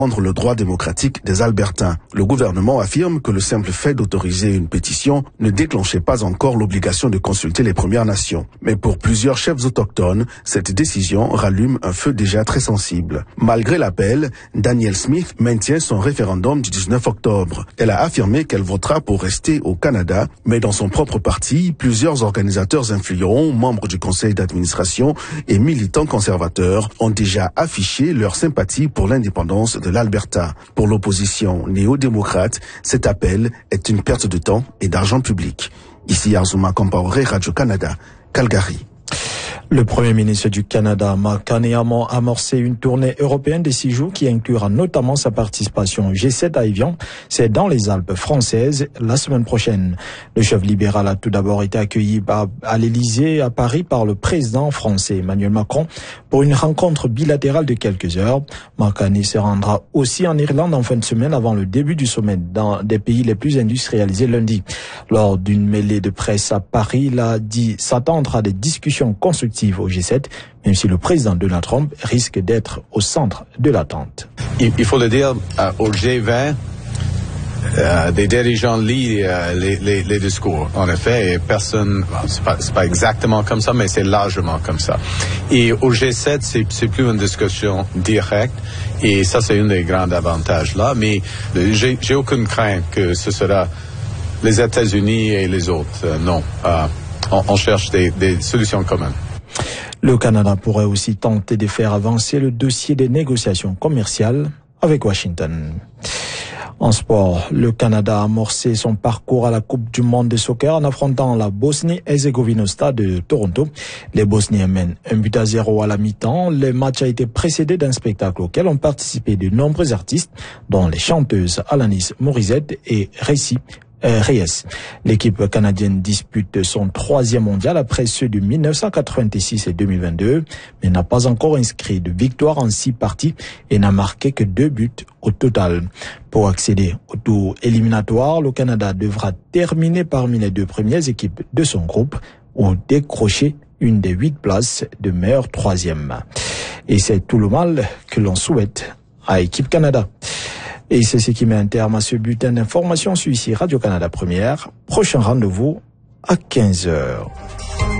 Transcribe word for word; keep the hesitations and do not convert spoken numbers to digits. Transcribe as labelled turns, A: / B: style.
A: le droit démocratique des Albertains. Le gouvernement affirme que le simple fait d'autoriser une pétition ne déclenchait pas encore l'obligation de consulter les Premières Nations. Mais pour plusieurs chefs autochtones, cette décision rallume un feu déjà très sensible. Malgré l'appel, Danielle Smith maintient son référendum du dix-neuf octobre. Elle a affirmé qu'elle votera pour rester au Canada, mais dans son propre parti, plusieurs organisateurs influents, membres du conseil d'administration et militants conservateurs ont déjà affiché leur sympathie pour l'indépendance de l'Alberta. Pour l'opposition néo-démocrate, cet appel est une perte de temps et d'argent public. Ici Azuma Compaoré, Radio-Canada, Calgary.
B: Le Premier ministre du Canada, Mark Carney, a amorcé une tournée européenne de six jours qui inclura notamment sa participation au G sept à Evian. C'est dans les Alpes françaises la semaine prochaine. Le chef libéral a tout d'abord été accueilli à l'Élysée, à Paris, par le président français Emmanuel Macron pour une rencontre bilatérale de quelques heures. Mark Carney se rendra aussi en Irlande en fin de semaine avant le début du sommet dans des pays les plus industrialisés lundi. Lors d'une mêlée de presse à Paris, il a dit s'attendre à des discussions constructives au G sept, même si le président Donald Trump risque d'être au centre de l'attente.
C: Il faut le dire, euh, au G vingt, euh, des dirigeants lisent euh, les, les, les discours, en effet, et personne, bon, c'est pas, c'est pas exactement comme ça, mais c'est largement comme ça. Et au G sept, c'est, c'est plus une discussion directe, et ça, c'est un des grands avantages là, mais euh, j'ai, j'ai aucune crainte que ce sera les États-Unis et les autres. Euh, non, euh, on, on cherche des, des solutions communes.
B: Le Canada pourrait aussi tenter de faire avancer le dossier des négociations commerciales avec Washington. En sport, le Canada a amorcé son parcours à la Coupe du monde de soccer en affrontant la Bosnie-Herzégovine au stade de Toronto. Les Bosniens mènent un but à zéro à la mi-temps. Le match a été précédé d'un spectacle auquel ont participé de nombreux artistes, dont les chanteuses Alanis Morissette et Réci Euh, Reyes. L'équipe canadienne dispute son troisième mondial après ceux de mille neuf cent quatre-vingt-six et deux mille vingt-deux, mais n'a pas encore inscrit de victoire en six parties et n'a marqué que deux buts au total. Pour accéder au tour éliminatoire, le Canada devra terminer parmi les deux premières équipes de son groupe ou décrocher une des huit places de meilleur troisième. Et c'est tout le mal que l'on souhaite à Équipe Canada. Et c'est ce qui met un terme à ce bulletin d'information sur ici Radio-Canada Première. Prochain rendez-vous à quinze heures.